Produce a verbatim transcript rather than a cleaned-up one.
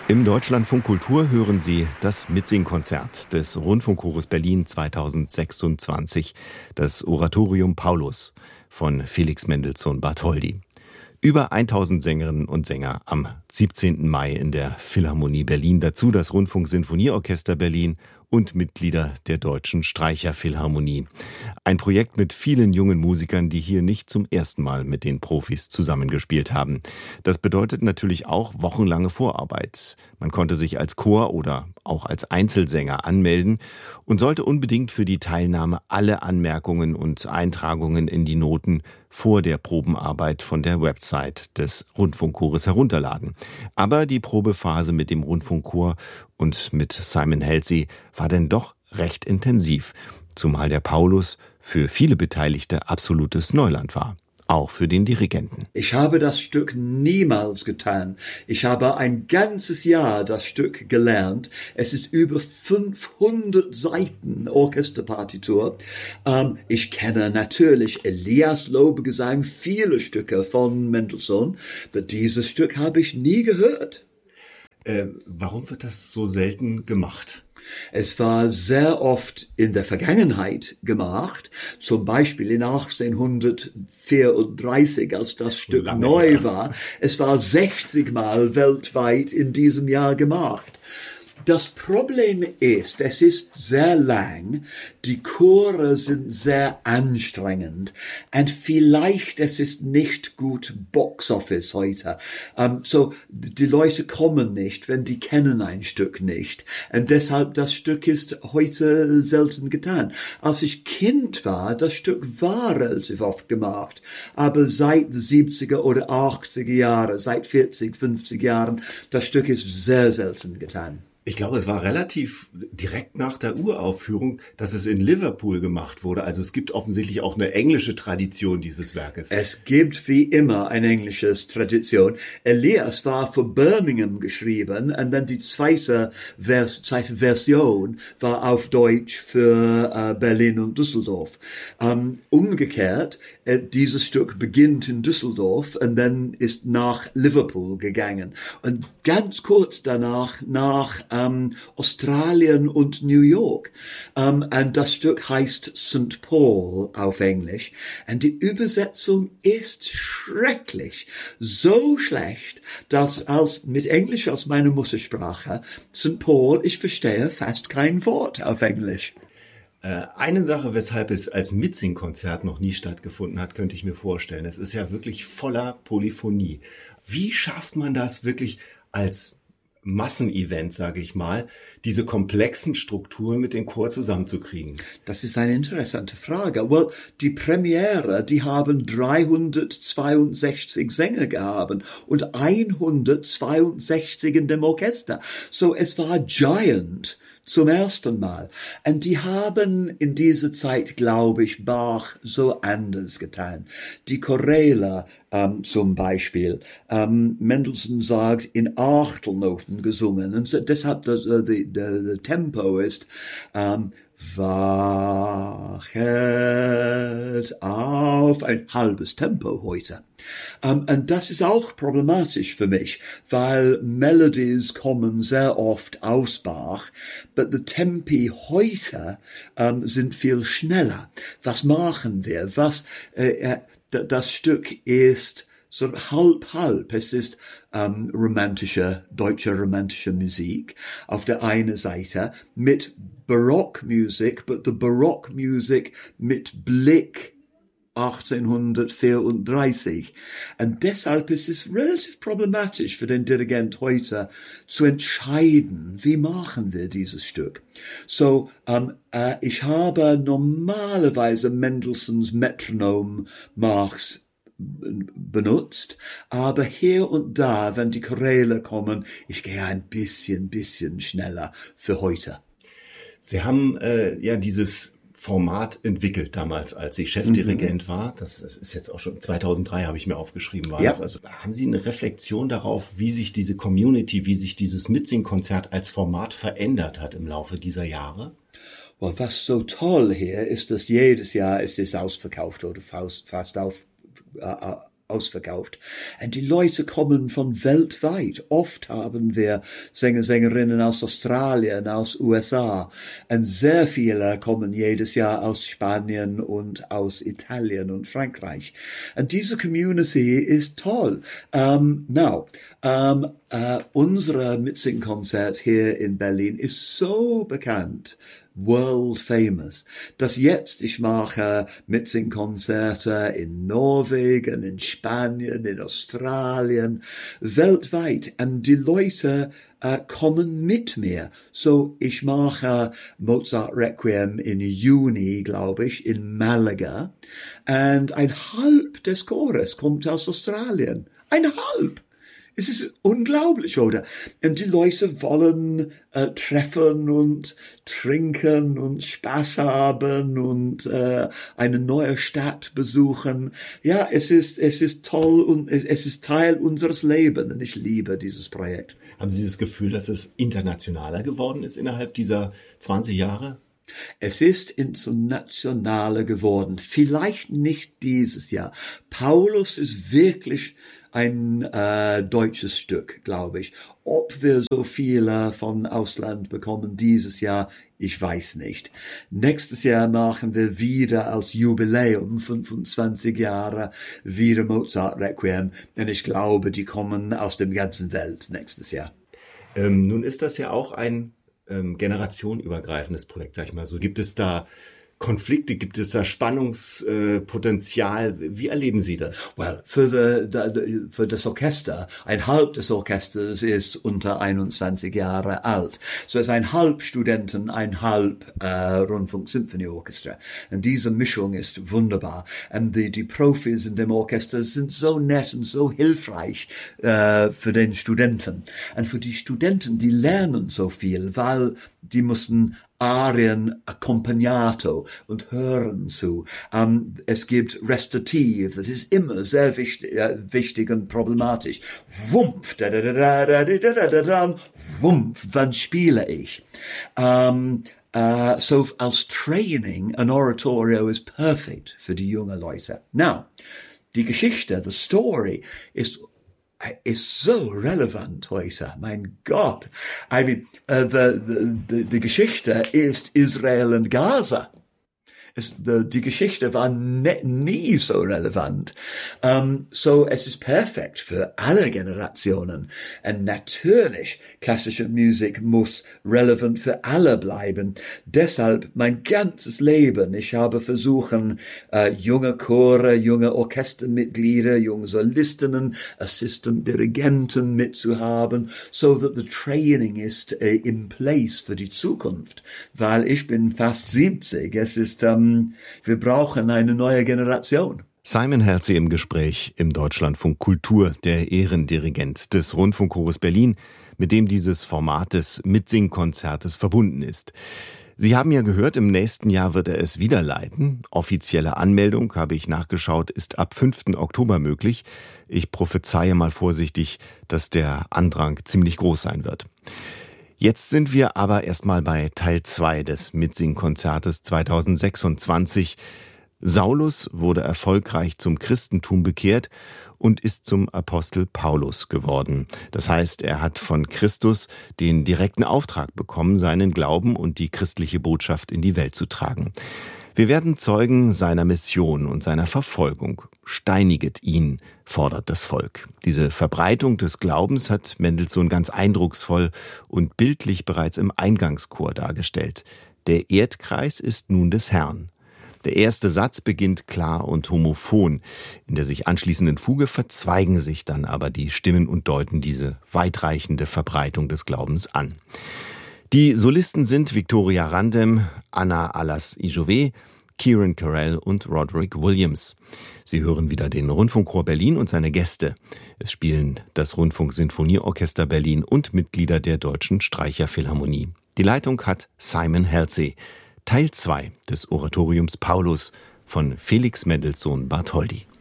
Im Deutschlandfunk Kultur hören Sie das Mitsingkonzert des Rundfunkchores Berlin zweitausendsechsundzwanzig, das Oratorium Paulus von Felix Mendelssohn Bartholdy. Über tausend Sängerinnen und Sänger am siebzehnten Mai in der Philharmonie Berlin. Dazu das Rundfunksinfonieorchester Berlin und Mitglieder der Deutschen Streicherphilharmonie. Ein Projekt mit vielen jungen Musikern, die hier nicht zum ersten Mal mit den Profis zusammengespielt haben. Das bedeutet natürlich auch wochenlange Vorarbeit. Man konnte sich als Chor oder auch als Einzelsänger anmelden und sollte unbedingt für die Teilnahme alle Anmerkungen und Eintragungen in die Noten vor der Probenarbeit von der Website des Rundfunkchores herunterladen. Aber die Probephase mit dem Rundfunkchor und mit Simon Halsey war denn doch recht intensiv, zumal der Paulus für viele Beteiligte absolutes Neuland war. Auch für den Dirigenten. Ich habe das Stück niemals getan. Ich habe ein ganzes Jahr das Stück gelernt. Es ist über fünfhundert Seiten Orchesterpartitur. Ähm, ich kenne natürlich Elias Lobegesang, viele Stücke von Mendelssohn, aber dieses Stück habe ich nie gehört. Äh, warum wird das so selten gemacht? Es war sehr oft in der Vergangenheit gemacht, zum Beispiel in achtzehnhundertvierunddreißig, als das Stück Lange neu her. war. Es war sechzig Mal weltweit in diesem Jahr gemacht. Das Problem ist, es ist sehr lang, die Chore sind sehr anstrengend und vielleicht es ist nicht gut Box Office heute. Um, so die Leute kommen nicht, wenn die kennen ein Stück nicht und deshalb das Stück ist heute selten getan. Als ich Kind war, das Stück war relativ oft gemacht, aber seit den siebziger oder achtziger Jahren, seit vierzig, fünfzig Jahren, das Stück ist sehr selten getan. Ich glaube, es war relativ direkt nach der Uraufführung, dass es in Liverpool gemacht wurde. Also es gibt offensichtlich auch eine englische Tradition dieses Werkes. Es gibt wie immer eine englische Tradition. Elias war für Birmingham geschrieben und dann die zweite, Vers zweite Version war auf Deutsch für äh, Berlin und Düsseldorf. Ähm, umgekehrt, äh, dieses Stück beginnt in Düsseldorf und dann ist nach Liverpool gegangen. Und ganz kurz danach nach Um, Australien und New York. Um, und das Stück heißt Sankt Paul auf Englisch. Und die Übersetzung ist schrecklich. So schlecht, dass als, mit Englisch als meine Muttersprache, Sankt Paul, ich verstehe fast kein Wort auf Englisch. Eine Sache, weshalb es als Mitsingkonzert noch nie stattgefunden hat, könnte ich mir vorstellen. Es ist ja wirklich voller Polyphonie. Wie schafft man das wirklich als Massenevent, sage ich mal, diese komplexen Strukturen mit dem Chor zusammenzukriegen? Das ist eine interessante Frage. Well, die Premiere, die haben dreihundertzweiundsechzig Sänger gehabt und hundertzweiundsechzig in dem Orchester. So, es war giant zum ersten Mal. Und die haben in dieser Zeit, glaube ich, Bach so anders getan. Die Choräle ähm, zum Beispiel, ähm, Mendelssohn sagt, in Achtelnoten gesungen. Und so, deshalb das uh, the, the, the Tempo ist ähm, wachet auf, ein halbes Tempo heute. Um, und das ist auch problematisch für mich, weil Melodies kommen sehr oft aus Bach, but the Tempi heute um, sind viel schneller. Was machen wir? Was, äh, das Stück ist so halb halb. Es ist ähm, romantische, deutsche romantische Musik auf der einen Seite mit Barockmusik, but the Barockmusik mit Blick achtzehnhundertvierunddreißig. Und deshalb ist es relativ problematisch für den Dirigent heute zu entscheiden, wie machen wir dieses Stück. So, um, äh, ich habe normalerweise Mendelssohns Metronom-Marks benutzt, aber hier und da, wenn die Choräle kommen, ich gehe ein bisschen, bisschen schneller für heute. Sie haben äh, ja dieses Format entwickelt damals, als ich Chefdirigent mhm. war. Das ist jetzt auch schon zweitausenddrei, habe ich mir aufgeschrieben. War ja. das. Also haben Sie eine Reflexion darauf, wie sich diese Community, wie sich dieses Mitsingkonzert als Format verändert hat im Laufe dieser Jahre? Well, was so toll hier ist, dass jedes Jahr es ist ausverkauft oder fast, fast auf, uh, ausverkauft. Und die Leute kommen von weltweit. Oft haben wir Sänger, Sängerinnen aus Australien, aus U S A. Und sehr viele kommen jedes Jahr aus Spanien und aus Italien und Frankreich. Und diese Community ist toll. Um, now, um, uh, unser Mitsing-Konzert hier in Berlin ist so bekannt, world famous, dass jetzt ich mache Mitsing-Konzerte in Norwegen, in Spanien, in Australien, weltweit. Und die Leute uh, kommen mit mir. So, ich mache Mozart Requiem im Juni, glaube ich, in Malaga. Und ein halb des Chores kommt aus Australien. Ein halb! Es ist unglaublich, oder? Und die Leute wollen äh, treffen und trinken und Spaß haben und äh, eine neue Stadt besuchen. Ja, es ist es ist toll und es, es ist Teil unseres Lebens und ich liebe dieses Projekt. Haben Sie das Gefühl, dass es internationaler geworden ist innerhalb dieser zwanzig Jahre? Es ist internationaler geworden. Vielleicht nicht dieses Jahr. Paulus ist wirklich ein äh, deutsches Stück, glaube ich. Ob wir so viele von Ausland bekommen dieses Jahr, ich weiß nicht. Nächstes Jahr machen wir wieder als Jubiläum fünfundzwanzig Jahre wieder Mozart Requiem. Und ich glaube, die kommen aus der ganzen Welt nächstes Jahr. Ähm, nun ist das ja auch ein ähm, generationenübergreifendes Projekt, sag ich mal so. Gibt es da Konflikte, gibt es da Spannungspotenzial? Wie erleben Sie das? Well, für, the, the, für das Orchester, ein Halb des Orchesters ist unter einundzwanzig Jahre alt. So es ist ein Halb Studenten, ein Halb äh, Rundfunk-Symphonieorchester. Und diese Mischung ist wunderbar. Und die, die Profis in dem Orchester sind so nett und so hilfreich äh, für den Studenten. Und für die Studenten, die lernen so viel, weil die müssen Arien accompagnato und hören zu. Um, es gibt Rezitativ, das ist immer sehr wichtig, äh, wichtig und problematisch. Wumpf, da da da da da da da da da, wumpf, wann spiele ich? Um, uh, so als Training, ein Oratorio ist perfekt für die jungen Leute. Now, die Geschichte, the story, ist ist so relevant heute, mein Gott. I mean, uh, the, the, the, die Geschichte ist Israel und Gaza. Es, die, die Geschichte war ne, nie so relevant. Um, so es ist perfekt für alle Generationen. Und natürlich, klassische Musik muss relevant für alle bleiben. Deshalb mein ganzes Leben, ich habe versucht, uh, junge Chore, junge Orchestermitglieder, junge Solistinnen, Assistant-Dirigenten mitzuhaben, so that the training ist uh, in place für die Zukunft. Weil ich bin fast siebzig. Es ist um, wir brauchen eine neue Generation. Simon Halsey im Gespräch im Deutschlandfunk Kultur, der Ehrendirigent des Rundfunkchores Berlin, mit dem dieses Format des Mitsingkonzertes verbunden ist. Sie haben ja gehört, im nächsten Jahr wird er es wieder leiten. Offizielle Anmeldung, habe ich nachgeschaut, ist ab fünften Oktober möglich. Ich prophezeie mal vorsichtig, dass der Andrang ziemlich groß sein wird. Jetzt sind wir aber erstmal bei Teil zwei des Mitsingkonzertes zweitausendsechsundzwanzig. Saulus wurde erfolgreich zum Christentum bekehrt und ist zum Apostel Paulus geworden. Das heißt, er hat von Christus den direkten Auftrag bekommen, seinen Glauben und die christliche Botschaft in die Welt zu tragen. Wir werden Zeugen seiner Mission und seiner Verfolgung. Steiniget ihn, fordert das Volk. Diese Verbreitung des Glaubens hat Mendelssohn ganz eindrucksvoll und bildlich bereits im Eingangschor dargestellt. Der Erdkreis ist nun des Herrn. Der erste Satz beginnt klar und homophon. In der sich anschließenden Fuge verzweigen sich dann aber die Stimmen und deuten diese weitreichende Verbreitung des Glaubens an. Die Solisten sind Victoria Randem, Anna Alas-Ijové, Kieran Carell und Roderick Williams. Sie hören wieder den Rundfunkchor Berlin und seine Gäste. Es spielen das Rundfunksinfonieorchester Berlin und Mitglieder der Deutschen Streicherphilharmonie. Die Leitung hat Simon Halsey. Teil zwei des Oratoriums Paulus von Felix Mendelssohn Bartholdy.